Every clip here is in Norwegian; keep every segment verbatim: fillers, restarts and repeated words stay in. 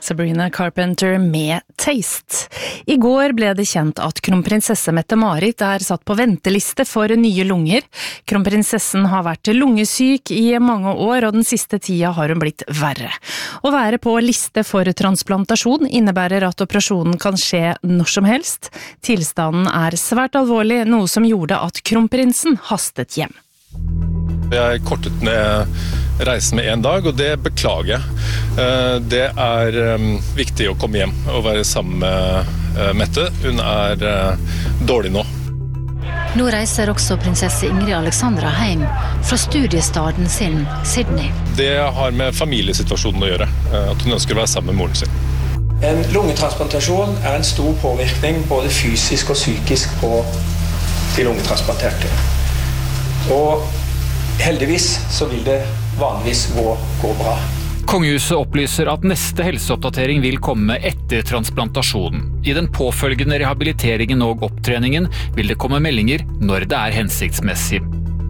Sabrina Carpenter med Taste. I går ble det kjent at kronprinsesse Mette-Marit er satt på venteliste for nye lunger. Kronprinsessen har vært lungesyk i mange år, og den siste tida har hun blitt verre. Å være på liste for transplantasjon innebærer at operasjonen kan skje når som helst. Tilstanden er svært alvorlig, noe som gjorde at kronprinsen hastet hjem. Jeg kortet ned reisen med en dag, og det beklager jeg. Det er viktig å komme hjem og være sammen med Mette. Hun er dårlig nå. Nå reiser også prinsesse Ingrid Alexandra hjem fra studiestaden sin, Sydney. Det har med familiesituasjonen å gjøre, at hun ønsker å være sammen med moren sin. En lungetransplantasjon er en stor påvirkning både fysisk og psykisk på de lungetransplanterte. Og heldigvis så vil det vanligvis gå, gå bra. Kongehuset opplyser at neste helseoppdatering vil komme etter transplantasjonen. I den påfølgende rehabiliteringen og opptreningen vil det komme meldinger når det er hensiktsmessig.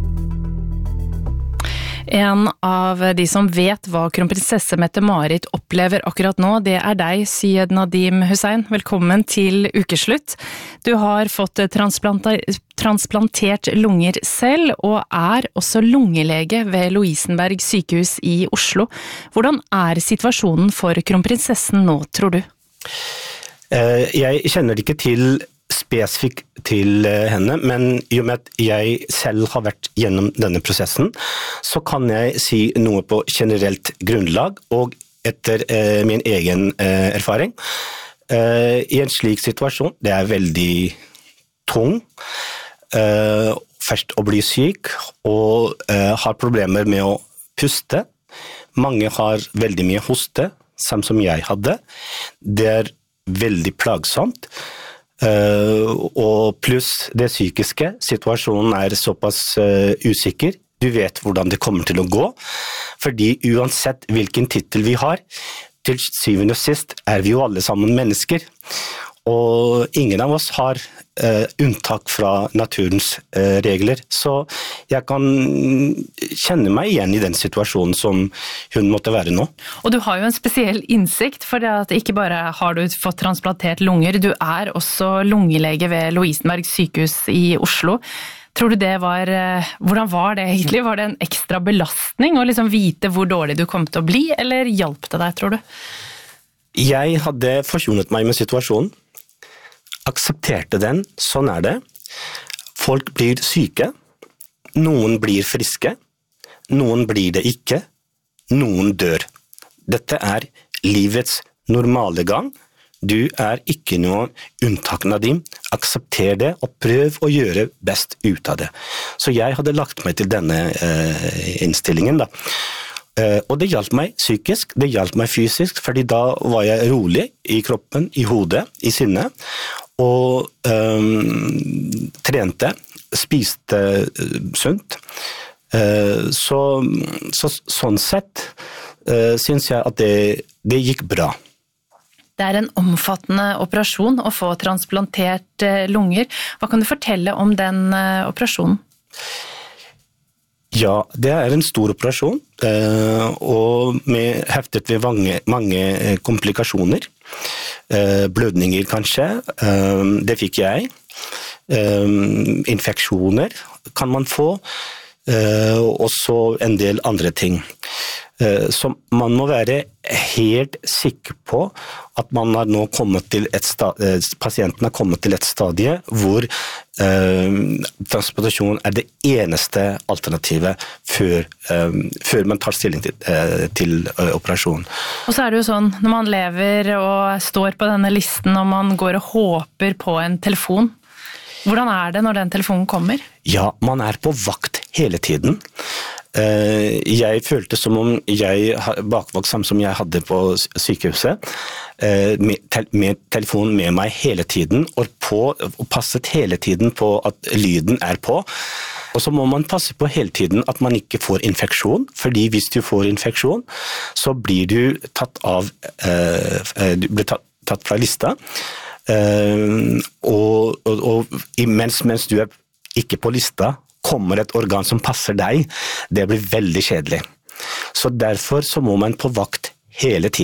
En av de som vet hva kronprinsesse Mette-Marit opplever akkurat nå, det er deg, Syed Nadim Hussein. Velkommen til ukeslutt. Du har fått transplantert lunger selv, og er også lungelege ved Lovisenberg sykehus i Oslo. Hvordan er situasjonen for kronprinsessen nå, tror du? Jeg kjenner ikke til spesifikt til henne, men i og med at jeg selv har vært gjennom denne prosessen, så kan jeg si noe på generelt grunnlag og etter eh, min egen eh, erfaring. Eh, I en slik situasjon, det er veldig tung, eh, først å bli syk og eh, har problemer med å puste. Mange har veldig mye hoste, samt som jeg hadde. Det er veldig plagsomt. Uh, og pluss det psykiske, situasjonen er såpass uh, usikker. Du vet hvordan det kommer til å gå, fordi uansett hvilken titel vi har, til syvende og sist er vi jo alle sammen mennesker. Og ingen av oss har uh, unntak fra naturens uh, regler, så jeg kan kjenne meg igjen i den situasjonen som hun måtte være nå. Og du har jo en spesiell innsikt, for det at ikke bare har du fått transplantert lunger, du er også lungelege ved Lovisenberg sykehus i Oslo. Tror du det var, hvordan var det egentlig? Var det en ekstra belastning å liksom vite hvor dårlig du kom til å bli, eller hjalp det deg, tror du? Jeg hadde forsonet meg med situasjonen. Aksepterte den, sånn er det. Folk blir syke, noen blir friske, noen blir det ikke, noen dør. Dette er livets normale gang. Du er ikke noen unntak, Nadim. Aksepter det og prøv å gjøre best ut av det. Så jeg hadde lagt meg til denne eh, innstillingen da. Uh, og det hjalp meg psykisk, det hjalp meg fysisk, fordi da var jeg rolig i kroppen, i hodet, i sinnet, og um, trente, spiste uh, sunt. Uh, så, så sånn sett uh, synes jeg at det, det gikk bra. Det er en omfattende operasjon å få transplantert uh, lunger. Hva kan du fortelle om den uh, operasjonen? Ja, det er en stor operasjon, og med heftet ved mange, mange komplikasjoner. Blødninger kanskje, det fikk jeg. Infeksjoner kan man få, og så en del andre ting. Så man må være helt sikker på at man har nå kommet til et stadie, pasienten har kommet til et stadie hvor eh, transplantasjon er det eneste alternativet før, eh, før man tar stilling til, eh, til eh, operasjon. Og så er det jo sånn, når man lever og står på denne listen og man går og håper på en telefon, hvordan er det når den telefonen kommer? Ja, man er på vakt hele tiden. Jeg følte som om jeg bakvakt samt som jeg hadde på sykehuset, med, tel med telefonen med meg hele tiden, og, på, og passet hele tiden på at lyden er på. Og så må man passe på hele tiden at man ikke får infeksjon, fordi hvis du får infeksjon, så blir du tatt av, uh, du blir tatt, tatt fra lista, uh, og, og, og mens, mens du er ikke på lista, kommer et organ som passer deg, det blir veldig kjedelig. Så derfor så må man på vakt hele tiden,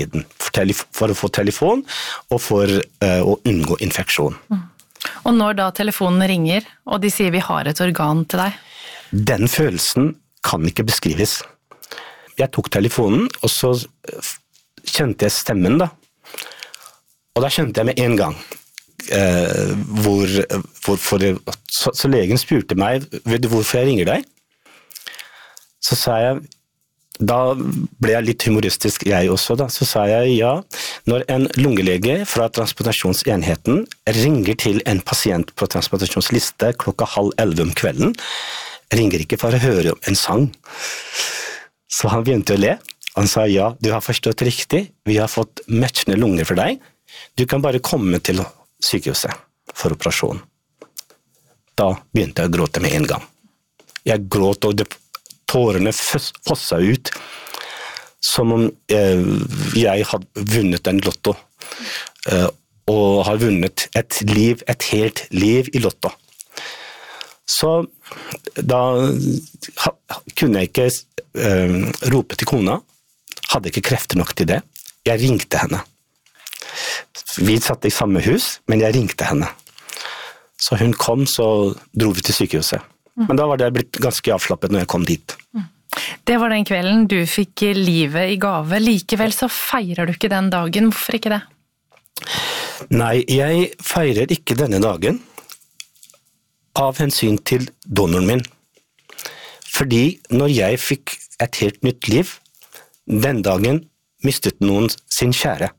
for å få telefon og for uh, å unngå infeksjon. Mm. Og når da telefonen ringer, og de sier vi har et organ til deg? Den følelsen kan ikke beskrives. Jeg tok telefonen, og så kjente jeg stemmen da. Og da kjente jeg med en gang uh, hvor, hvor for det, så, så legen spurte meg, vet du hvorfor jeg ringer deg? Så sa jeg, da ble jeg litt humoristisk jeg også da, så sa jeg ja, når en lungelege fra transplantasjonsenheten ringer til en pasient på transplantasjonsliste klokka halv elleve om kvelden, ringer ikke for å høre om en sang. Så han begynte å le, han sa ja, du har forstått riktig, vi har fått matchende lunger for deg, du kan bare komme til sykehuset for operasjon. Da begynte jeg å gråte med en gang. Jeg gråt og det tårene fossa ut, som om eh, jeg hadde vunnet en lotto, eh, og har vunnet et liv, et helt liv i lotto. Så da ha, kunne jeg ikke eh, rope til kona, hadde ikke krefter nok til det. Jeg ringte henne. Vi satt i samme hus, men jeg ringte henne. Så hun kom, så dro vi til sykehuset. Men da var det blitt ganske avslappet når jeg kom dit. Det var den kvelden du fikk livet i gave. Likevel så feirer du ikke den dagen. Hvorfor ikke det? Nei, jeg feirer ikke denne dagen av hensyn til donoren min. Fordi når jeg fikk et helt nytt liv, den dagen mistet noen sin kjære.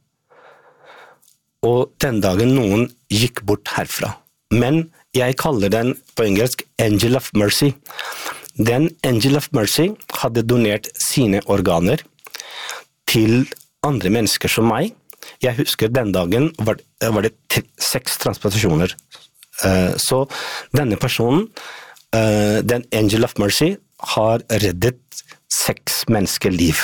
Og den dagen noen gikk bort herfra. Men jeg kaller den på engelsk Angel of Mercy. Den Angel of Mercy hadde donert sine organer til andre mennesker som meg. Jeg husker den dagen var, var det t- seks transplantasjoner. Uh, så denne personen, uh, den Angel of Mercy, har reddet seks menneskeliv.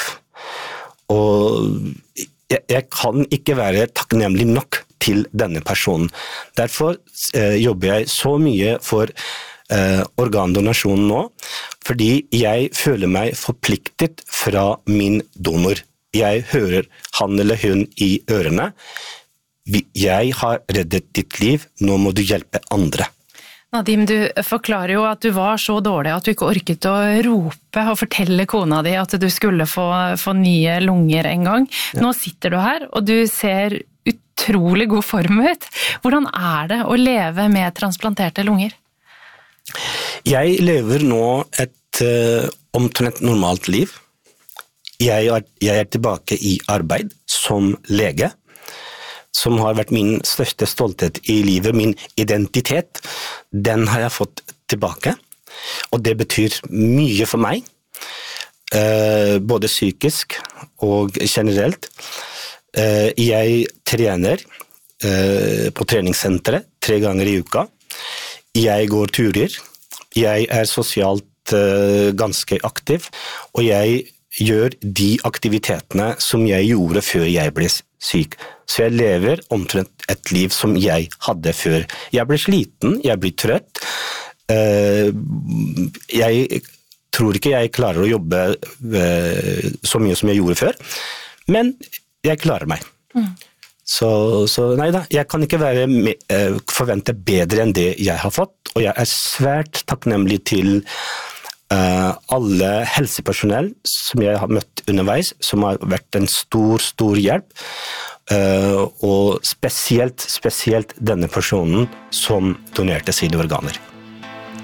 Og jeg, jeg kan ikke være takknemlig nok til denne personen. Derfor eh, jobber jeg så mye for eh, organdonasjon nå, fordi jeg føler meg forpliktet fra min donor. Jeg hører han eller hun i ørene. Jeg har reddet ditt liv, nå må du hjelpe andre. Nadim, du forklarer jo at du var så dårlig at du ikke orket å rope og fortelle kona di at du skulle få, få nye lunger en gang. Nå sitter du her, og du ser utrolig god form ut. Hvordan er det å leve med transplanterte lunger? Jeg lever nå et uh, omtrent normalt liv. Jeg er, jeg er tilbake i arbeid som lege, som har vært min største stolthet i livet, min identitet. Den har jeg fått tilbake, og det betyr mye for meg, uh, både psykisk og generelt. Uh, jeg trener uh, på treningssenteret tre ganger i uka. Jeg går turer. Jeg er sosialt uh, ganske aktiv, og jeg gjør de aktivitetene som jeg gjorde før jeg ble syk. Så jeg lever omtrent et liv som jeg hadde før. Jeg ble sliten, jeg ble trøtt. Uh, jeg tror ikke jeg klarer å jobbe uh, så mye som jeg gjorde før, men jeg klarer meg. Mm. Så, så nei da, jeg kan ikke være med, uh, forvente bedre enn det jeg har fått, og jeg er svært takknemlig til uh, alle helsepersonell som jeg har møtt underveis, som har vært en stor, stor hjelp, uh, og spesielt, spesielt denne personen som donerte sine organer.